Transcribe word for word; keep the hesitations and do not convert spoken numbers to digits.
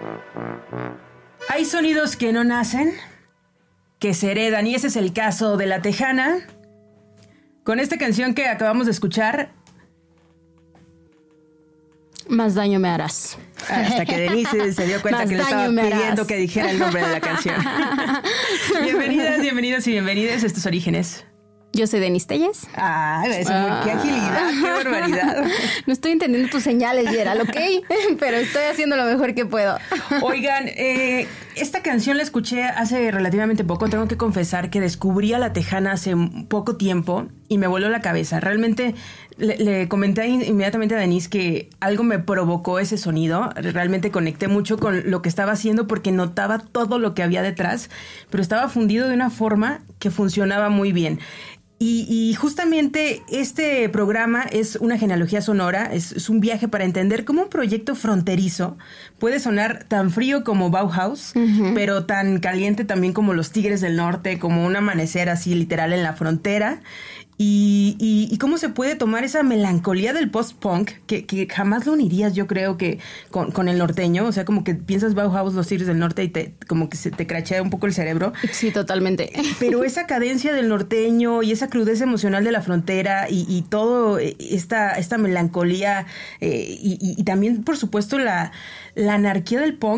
Hay sonidos que no nacen, que se heredan, y ese es el caso de La Tejana. Con esta canción que acabamos de escuchar, más daño me harás. Hasta que Denise se dio cuenta Más que le estaba daño me pidiendo harás. que dijera el nombre de la canción. Bienvenidas, bienvenidos y bienvenidas a Estos Orígenes. Yo soy Denise Telles. Ay, eso, muy, qué agilidad, qué barbaridad. No estoy entendiendo tus señales, Gerald, ¿ok? Pero estoy haciendo lo mejor que puedo. Oigan, eh, esta canción la escuché hace relativamente poco. Tengo que confesar que descubrí a La Tejana hace poco tiempo y me voló la cabeza. Realmente le, le comenté inmediatamente a Denise que algo me provocó ese sonido. Realmente conecté mucho con lo que estaba haciendo porque notaba todo lo que había detrás, pero estaba fundido de una forma que funcionaba muy bien. Y, y justamente este programa es una genealogía sonora, es, es un viaje para entender cómo un proyecto fronterizo puede sonar tan frío como Bauhaus, uh-huh. pero tan caliente también como Los Tigres del Norte, como un amanecer así literal en la frontera. Y, y, y cómo se puede tomar esa melancolía del post-punk que, que jamás lo unirías, yo creo, que con, con el norteño. O sea, como que piensas Bauhaus, Los Tigres del Norte y te, como que se te crachea un poco el cerebro. Sí, totalmente. Pero esa cadencia del norteño y esa crudeza emocional de la frontera y, y todo esta, esta melancolía eh, y, y, y también, por supuesto, la, la anarquía del punk